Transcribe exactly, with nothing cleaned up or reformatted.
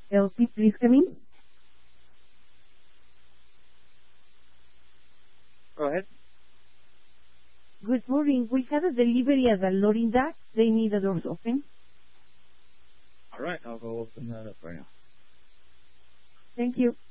Elsie, please come in. Go ahead. Good morning. We have a delivery at Lorinda. They need the doors open. All right, I'll go open that up right now. Thank you.